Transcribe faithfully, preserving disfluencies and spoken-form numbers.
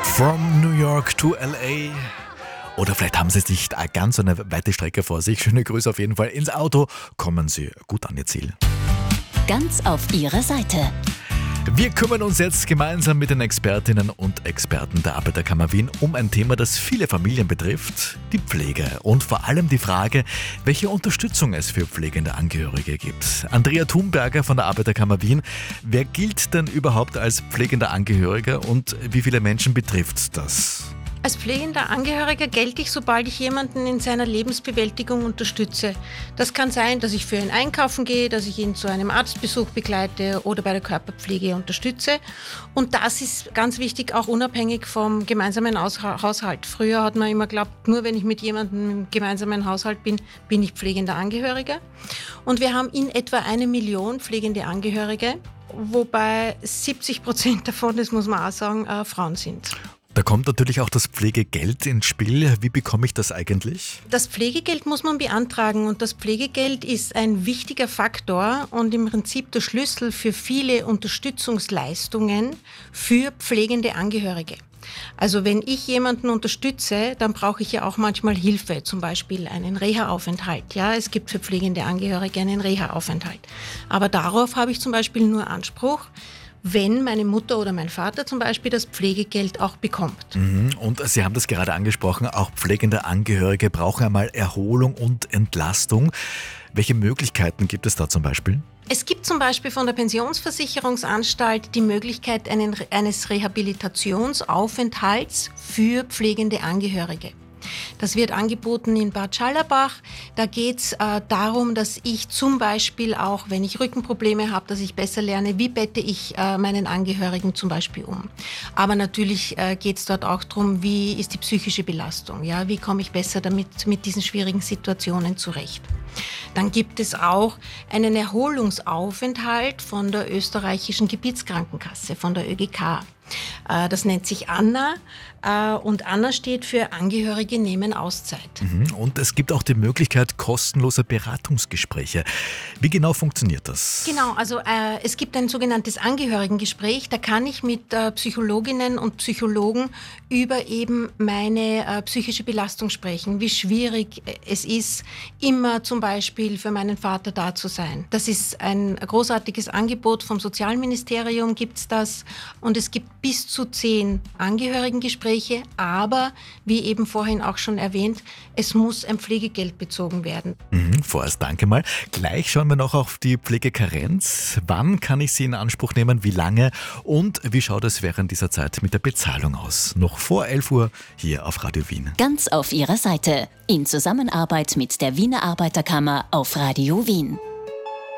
From New York to L A. Oder vielleicht haben Sie nicht ganz so eine weite Strecke vor sich. Schöne Grüße auf jeden Fall ins Auto. Kommen Sie gut an Ihr Ziel. Ganz auf Ihrer Seite. Wir kümmern uns jetzt gemeinsam mit den Expertinnen und Experten der Arbeiterkammer Wien um ein Thema, das viele Familien betrifft, die Pflege. Und vor allem die Frage, welche Unterstützung es für pflegende Angehörige gibt. Andrea Thunberger von der Arbeiterkammer Wien. Wer gilt denn überhaupt als pflegender Angehöriger und wie viele Menschen betrifft das? Als pflegender Angehöriger gelte ich, sobald ich jemanden in seiner Lebensbewältigung unterstütze. Das kann sein, dass ich für ihn einkaufen gehe, dass ich ihn zu einem Arztbesuch begleite oder bei der Körperpflege unterstütze. Und das ist ganz wichtig, auch unabhängig vom gemeinsamen Haushalt. Früher hat man immer geglaubt, nur wenn ich mit jemandem im gemeinsamen Haushalt bin, bin ich pflegender Angehöriger. Und wir haben in etwa eine Million pflegende Angehörige, wobei siebzig Prozent davon, das muss man auch sagen, äh, Frauen sind. Da kommt natürlich auch das Pflegegeld ins Spiel. Wie bekomme ich das eigentlich? Das Pflegegeld muss man beantragen und das Pflegegeld ist ein wichtiger Faktor und im Prinzip der Schlüssel für viele Unterstützungsleistungen für pflegende Angehörige. Also wenn ich jemanden unterstütze, dann brauche ich ja auch manchmal Hilfe, zum Beispiel einen Reha-Aufenthalt. Ja, es gibt für pflegende Angehörige einen Reha-Aufenthalt. Aber darauf habe ich zum Beispiel nur Anspruch, wenn meine Mutter oder mein Vater zum Beispiel das Pflegegeld auch bekommt. Mhm. Und Sie haben das gerade angesprochen, auch pflegende Angehörige brauchen einmal Erholung und Entlastung. Welche Möglichkeiten gibt es da zum Beispiel? Es gibt zum Beispiel von der Pensionsversicherungsanstalt die Möglichkeit einen, eines Rehabilitationsaufenthalts für pflegende Angehörige. Das wird angeboten in Bad Schallerbach. Da geht es äh, darum, dass ich zum Beispiel auch, wenn ich Rückenprobleme habe, dass ich besser lerne, wie bette ich äh, meinen Angehörigen zum Beispiel um. Aber natürlich äh, geht es dort auch darum, wie ist die psychische Belastung, ja? Wie komme ich besser damit mit diesen schwierigen Situationen zurecht. Dann gibt es auch einen Erholungsaufenthalt von der österreichischen Gebietskrankenkasse, von der Ö G K. Das nennt sich Anna und Anna steht für Angehörige nehmen Auszeit. Und es gibt auch die Möglichkeit kostenloser Beratungsgespräche. Wie genau funktioniert das? Genau, also äh, es gibt ein sogenanntes Angehörigengespräch. Da kann ich mit äh, Psychologinnen und Psychologen über eben meine äh, psychische Belastung sprechen, wie schwierig es ist, immer zum Beispiel für meinen Vater da zu sein. Das ist ein großartiges Angebot vom Sozialministerium, gibt's das. Und es gibt bis zu zehn Angehörigengespräche, aber wie eben vorhin auch schon erwähnt, es muss ein Pflegegeld bezogen werden. Mhm, vorerst danke mal. Gleich schauen wir noch auf die Pflegekarenz. Wann kann ich sie in Anspruch nehmen, wie lange und wie schaut es während dieser Zeit mit der Bezahlung aus? Noch vor elf Uhr hier auf Radio Wien. Ganz auf Ihrer Seite. In Zusammenarbeit mit der Wiener Arbeiterkammer auf Radio Wien.